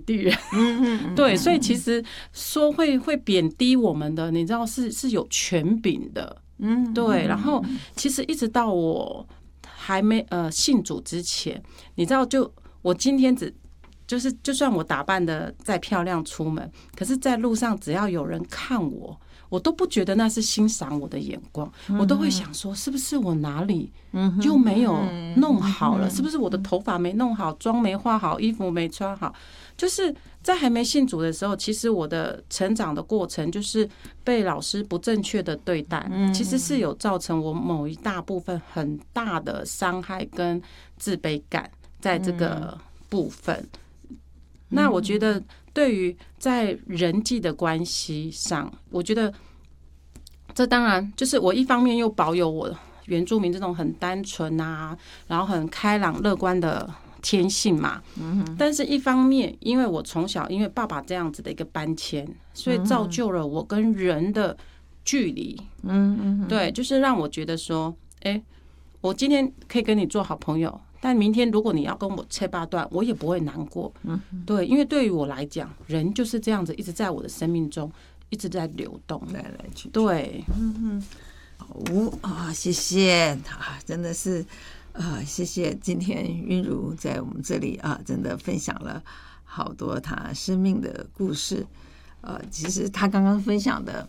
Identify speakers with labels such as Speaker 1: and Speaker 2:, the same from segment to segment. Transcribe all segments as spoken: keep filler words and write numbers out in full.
Speaker 1: 地人，对，所以其实说会会贬低我们的，你知道是是有权柄的，嗯，对。然后其实一直到我还没呃信主之前，你知道，就我今天只就是就算我打扮的再漂亮出门，可是在路上只要有人看我，我都不觉得那是欣赏我的眼光，我都会想说，是不是我哪里就没有弄好了？是不是我的头发没弄好，妆没化好，衣服没穿好？就是在还没信主的时候，其实我的成长的过程就是被老师不正确的对待，其实是有造成我某一大部分很大的伤害跟自卑感在这个部分。那我觉得对于在人际的关系上，我觉得这当然就是我一方面又保有我原住民这种很单纯啊，然后很开朗乐观的天性嘛，但是一方面因为我从小因为爸爸这样子的一个搬迁，所以造就了我跟人的距离，对，就是让我觉得说，哎，我今天可以跟你做好朋友，但明天如果你要跟我切八段，我也不会难过。嗯，对，因为对于我来讲，人就是这样子，一直在我的生命中一直在流动，
Speaker 2: 来来去去。
Speaker 1: 对，
Speaker 2: 嗯嗯，好啊，谢谢啊，真的是啊，谢谢今天韵如在我们这里啊，真的分享了好多她生命的故事。呃，其实她刚刚分享的，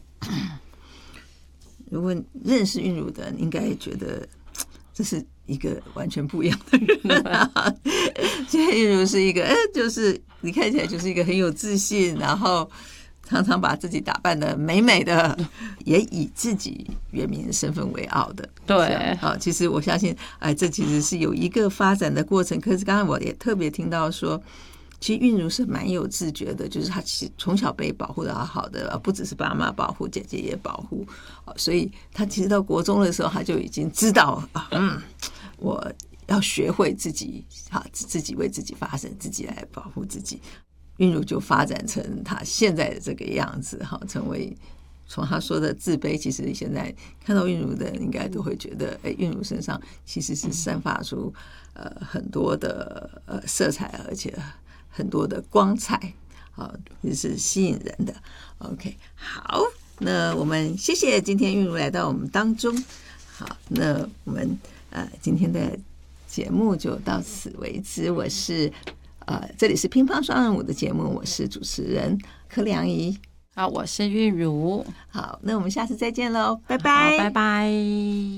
Speaker 2: 如果认识韵如的，应该觉得这是一个完全不一样的人啊！现在韵如是一个，就是你看起来就是一个很有自信，然后常常把自己打扮得美美的，也以自己原民身份为傲的。
Speaker 1: 对，
Speaker 2: 啊，其实我相信，哎，这其实是有一个发展的过程。可是刚刚我也特别听到说，其实韵如是蛮有自觉的，就是她其实从小被保护的好好的，不只是爸妈保护，姐姐也保护，所以她其实到国中的时候，她就已经知道啊，嗯，我要学会自己，啊，自己为自己发声，自己来保护自己。韵如就发展成她现在的这个样子，哈，成为从她说的自卑，其实现在看到韵如的人应该都会觉得，哎，韵如身上其实是散发出呃很多的呃色彩，而且很多的光彩，啊，也是吸引人的。OK， 好，那我们谢谢今天韵如来到我们当中。好，那我们呃今天的节目就到此为止。我是呃这里是乒乓双人舞的节目，我是主持人柯良仪。
Speaker 1: 好，我是韵如。
Speaker 2: 好，那我们下次再见喽，拜拜，
Speaker 1: 拜拜。